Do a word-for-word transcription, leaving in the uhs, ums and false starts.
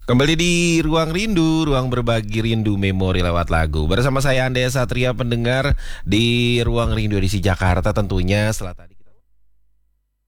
Kembali di Ruang Rindu, ruang berbagi rindu memori lewat lagu. Bersama saya Andrea Satria, pendengar di Ruang Rindu edisi Jakarta tentunya setelah tadi.